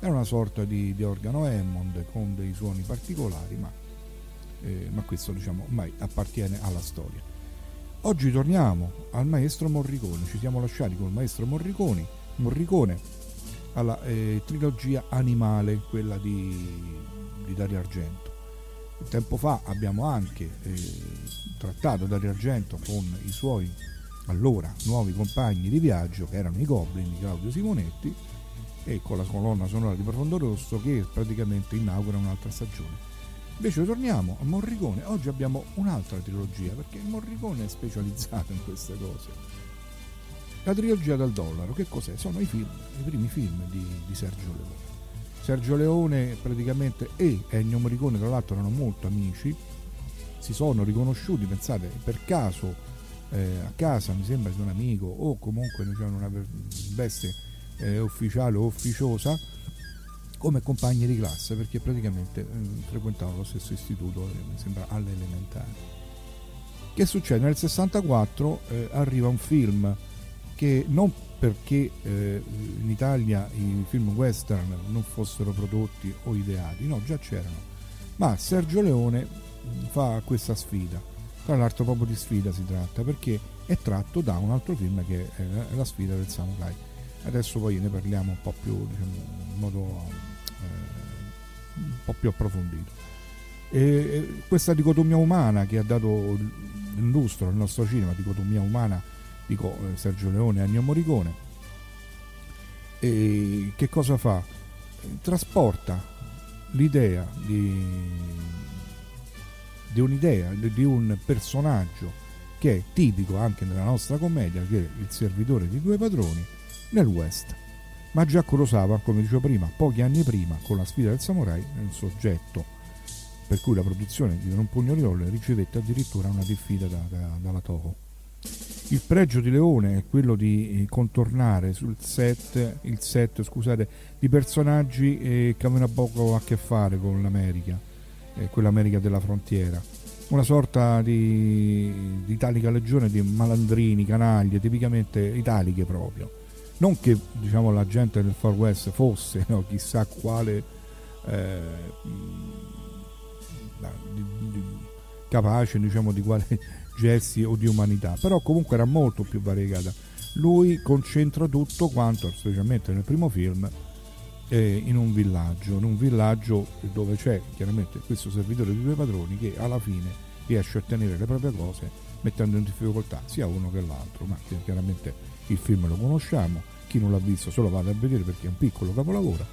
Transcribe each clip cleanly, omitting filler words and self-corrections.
Era una sorta di organo Hammond con dei suoni particolari, ma questo diciamo ormai appartiene alla storia. Oggi torniamo al maestro Morricone, ci siamo lasciati con il maestro Morricone alla trilogia Animale, quella di Dario Argento. Tempo fa abbiamo anche trattato Dario Argento con i suoi allora nuovi compagni di viaggio, che erano i Goblin di Claudio Simonetti, e con la colonna sonora di Profondo Rosso, che praticamente inaugura un'altra stagione. Invece torniamo a Morricone. Oggi abbiamo un'altra trilogia, perché Morricone è specializzato in queste cose. La trilogia del dollaro, che cos'è? Sono i primi film di Sergio Leone. Sergio Leone praticamente e Ennio Morricone tra l'altro erano molto amici, si sono riconosciuti, pensate, per caso a casa, mi sembra, di un amico, o comunque diciamo una veste ufficiale o ufficiosa, come compagni di classe, perché praticamente frequentavano lo stesso istituto, mi sembra alle elementari. Che succede? Nel 64 arriva un film che, non perché in Italia i film western non fossero prodotti o ideati, no, già c'erano, ma Sergio Leone fa questa sfida. Tra l'altro proprio di sfida si tratta, perché è tratto da un altro film che è La sfida del samurai. Adesso poi ne parliamo un po' più, diciamo, in modo un po' più approfondito. E questa dicotomia umana che ha dato il lustro al nostro cinema, dicotomia umana, dico Sergio Leone e Ennio Morricone, e che cosa fa? Trasporta l'idea di un'idea, di un personaggio che è tipico anche nella nostra commedia, che è il servitore di due padroni, nel West. Ma già Kurosawa, come dicevo prima, pochi anni prima, con La sfida del samurai, nel soggetto per cui la produzione di Un pugno di dollari ricevette addirittura una diffida dalla Toho. Il pregio di Leone è quello di contornare sul set, di personaggi che avevano poco a che fare con l'America, quell'America della frontiera. Una sorta di italica legione di malandrini, canaglie, tipicamente italiche proprio. Non che, diciamo, la gente del Far West fosse, no, chissà quale capace, diciamo, di quale gesti o di umanità, però comunque era molto più variegata. Lui concentra tutto quanto, specialmente nel primo film, in un villaggio dove c'è chiaramente questo servitore di due padroni che alla fine riesce a ottenere le proprie cose mettendo in difficoltà sia uno che l'altro, ma chiaramente il film lo conosciamo, chi non l'ha visto se lo vada a vedere perché è un piccolo capolavoro.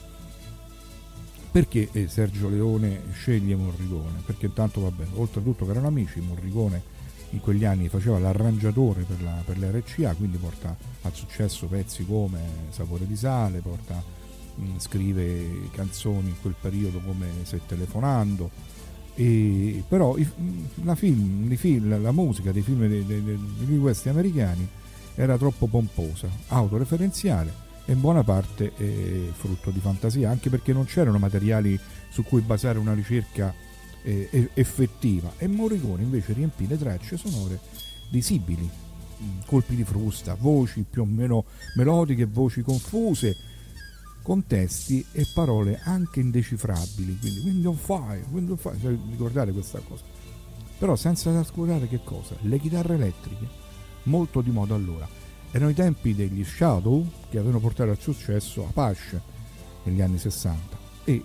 Perché Sergio Leone sceglie Morricone? Perché intanto, vabbè, oltretutto che erano amici, Morricone in quegli anni faceva l'arrangiatore per la RCA, quindi porta al successo pezzi come Sapore di sale, scrive canzoni in quel periodo come Se telefonando, e però la musica dei film di questi americani era troppo pomposa, autoreferenziale e in buona parte frutto di fantasia, anche perché non c'erano materiali su cui basare una ricerca effettiva, e Morricone invece riempì le tracce sonore di sibili, colpi di frusta, voci più o meno melodiche, voci confuse, con testi e parole anche indecifrabili, quindi Windows 5, ricordate questa cosa, però senza trascurare che cosa? Le chitarre elettriche, molto di moda allora. Erano i tempi degli Shadow che avevano portato al successo Apache negli anni 60 e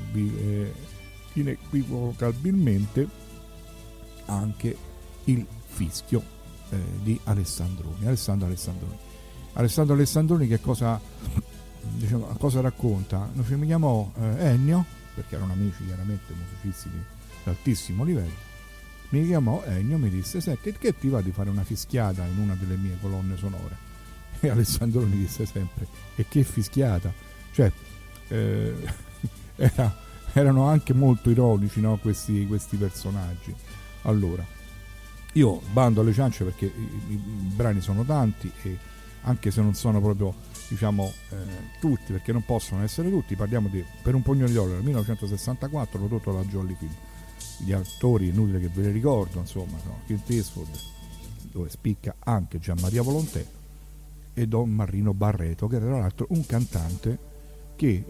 inequivocabilmente anche il fischio di Alessandro Alessandroni che cosa racconta? Noi ci chiamò Ennio, perché erano amici chiaramente, musicisti di altissimo livello. Mi chiamò Ennio, mi disse: senti, che ti va di fare una fischiata in una delle mie colonne sonore? E Alessandro mi disse sempre: e che fischiata? Cioè erano anche molto ironici, no, questi personaggi. Allora io bando alle ciance perché i brani sono tanti, e anche se non sono proprio, diciamo, tutti, perché non possono essere tutti, parliamo di Per un pugno di dollari 1964, prodotto da Jolly Film. Gli attori, inutile che ve li ricordo, insomma, no? Clint Eastwood, dove spicca anche Gianmaria Volontè, e Don Marrino Barreto, che era tra l'altro un cantante che